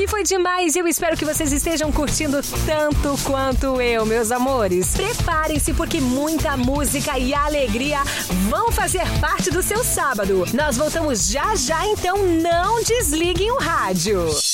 aqui foi demais. Eu espero que vocês estejam curtindo tanto quanto eu, meus amores. Preparem-se porque muita música e alegria vão fazer parte do seu sábado. Nós voltamos já já, então não desliguem o rádio.